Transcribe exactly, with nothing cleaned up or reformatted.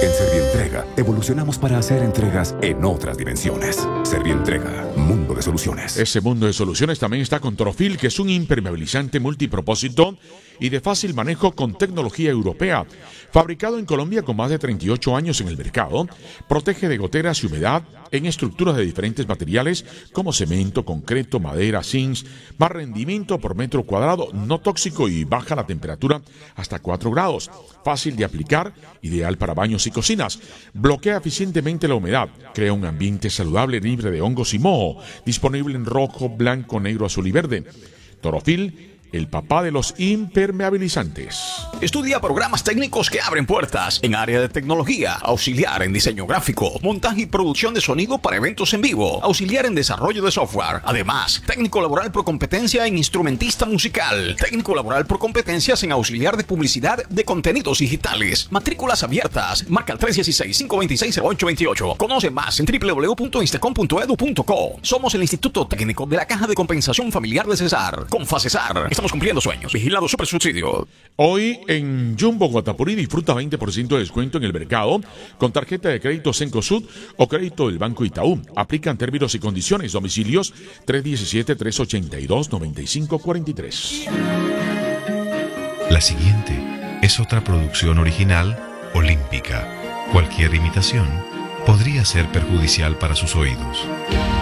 En Servientrega, evolucionamos para hacer entregas en otras dimensiones. Servientrega, mundo de soluciones. Ese mundo de soluciones también está con Torofil, que es un impermeabilizante multipropósito y de fácil manejo con tecnología europea. Fabricado en Colombia con más de treinta y ocho años en el mercado, protege de goteras y humedad en estructuras de diferentes materiales como cemento, concreto, madera, zinc, más rendimiento por metro cuadrado, no tóxico y baja la temperatura hasta cuatro grados. Fácil de aplicar, ideal para baños y cocinas. Bloquea eficientemente la humedad, crea un ambiente saludable libre de hongos y moho. Disponible en rojo, blanco, negro, azul y verde. Torofil, el papá de los impermeabilizantes. Estudia programas técnicos que abren puertas en área de tecnología, auxiliar en diseño gráfico, montaje y producción de sonido para eventos en vivo, auxiliar en desarrollo de software. Además, técnico laboral por competencia en instrumentista musical, técnico laboral por competencias en auxiliar de publicidad de contenidos digitales. Matrículas abiertas. Marca el tres uno seis, cinco dos seis, cero ocho dos ocho. Conoce más en doble u doble u doble u punto instacom punto edu punto co. Somos el Instituto Técnico de la Caja de Compensación Familiar de Cesar. Con Facesar. Estamos cumpliendo sueños. Vigilado Super Subsidio. Hoy en Jumbo Guatapurí disfruta veinte por ciento de descuento en el mercado con tarjeta de crédito Cencosud o crédito del Banco Itaú. Aplican términos y condiciones. Domicilios tres uno siete, tres ocho dos, nueve cinco cuatro tres. La siguiente es otra producción original olímpica. Cualquier imitación podría ser perjudicial para sus oídos.